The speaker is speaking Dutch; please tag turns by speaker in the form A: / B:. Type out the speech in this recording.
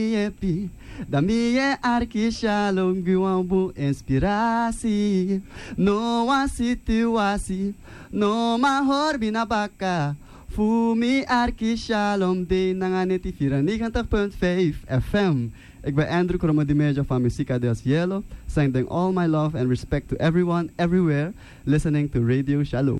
A: Epi, da minha arque shalom guambu inspiratie. No situasi, no mahor binabaka. Fumi arque shalom de nanganeti 94.5 FM. Ik ben Andrew Kromodimeja van Musica Deus Yellow, sending all my love and respect to everyone, everywhere, listening to Radio Shalom.